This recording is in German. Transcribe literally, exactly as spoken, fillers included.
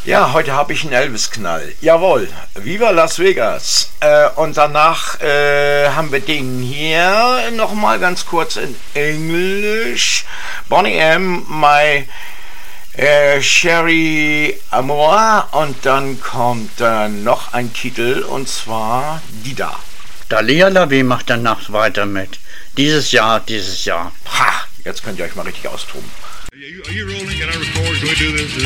Ja, heute habe ich einen Elvis-Knall. Jawohl, Viva Las Vegas. Äh, und danach äh, haben wir den hier nochmal ganz kurz in Englisch. Bonnie M., My äh, Sherry Amour. Und dann kommt äh, noch ein Titel, und zwar Dida. Dalia Lavi macht danach weiter mit. Dieses Jahr, dieses Jahr. Ha, jetzt könnt ihr euch mal richtig austoben. Are you, are you rolling? Can I record? Can we do this?